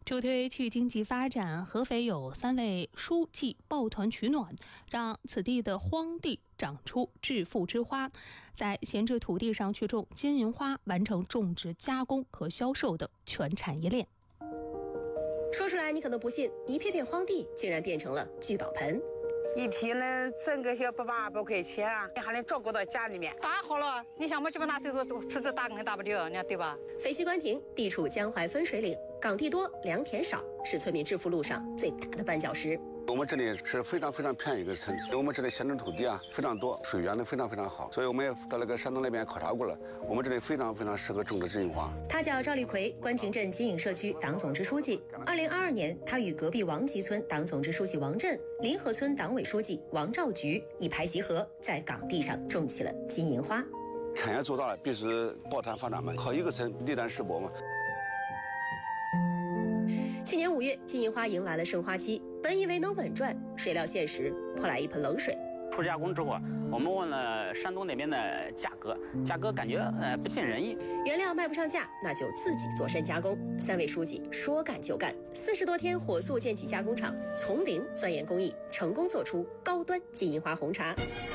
助推区经济发展，合肥有3位书记抱团取暖，让此地的荒地长出致富之花，在闲置土地上去种金银花，完成种植、加工和销售的全产业链。 说出来你可能不信，一片片荒地竟然变成了聚宝盆。 一天能挣个小800块钱啊，还能照顾到家里面。 打好了，你想我这么大岁数出去打工也打不了，你看对吧？ 肥西关亭地处江淮分水岭，岗地多，良田少，是村民致富路上最大的绊脚石。 我们这里是非常便宜一个村，我们这里闲置土地啊非常多，水源呢非常好，所以我们也到那个山东那边考察过了，我们这里非常适合种植金银花。 他叫赵立奎，关亭镇金影社区党总支书记。2022年，他与隔壁王集村党总支书记王震、临河村党委书记王兆菊一拍即合，在岗地上种起了金银花。 产业做大了，必须抱团发展嘛，靠一个村力单势薄嘛。 去年5月，金银花迎来了盛花期，本以为能稳赚，谁料现实泼来一盆冷水。 初加工之后，我们问了山东那边的价格感觉不尽人意。 原料卖不上价，那就自己做深加工。3位书记说干就干，40多天火速建起加工厂，从零钻研工艺，成功做出高端金银花红茶。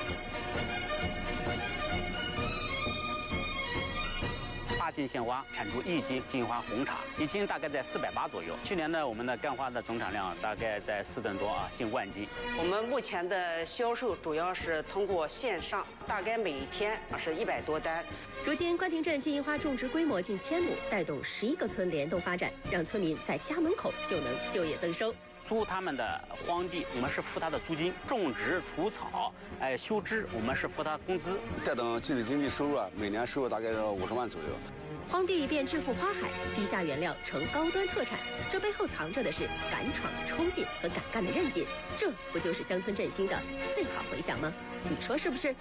8斤鲜花产出1斤金银花红茶，1斤大概在480左右。去年呢，我们的干花的总产量大概在4吨多啊，近1万斤。 我们目前的销售主要是通过线上，大概每天是100多单。 如今关亭镇金银花种植规模近1000亩，带动11个村联动发展，让村民在家门口就能就业增收。 租他们的荒地，我们是付他的租金；种植、除草、修枝，我们是付他工资。 带动集体经济收入啊，每年收入大概50万左右。 荒地变致富花海，低价原料成高端特产，这背后藏着的是敢闯的冲劲和敢干的韧劲，这不就是乡村振兴的最好回响吗？你说是不是？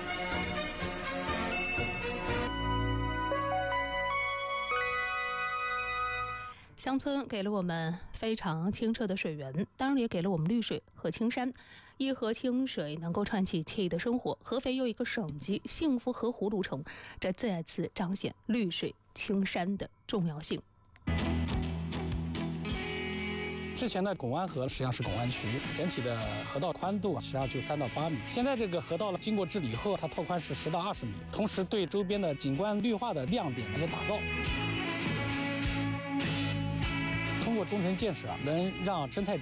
乡村给了我们非常清澈的水源，当然也给了我们绿水和青山。一河清水能够串起惬意的生活，合肥又一个省级幸福河葫芦城，这再次彰显绿水青山的重要性。 之前的拱湾河实际上是拱湾渠，整体的河道宽度实际上就3到8米。现在这个河道经过治理以后，它拓宽是10到20米，同时对周边的景观绿化的亮点进行打造。通过工程建设能让生态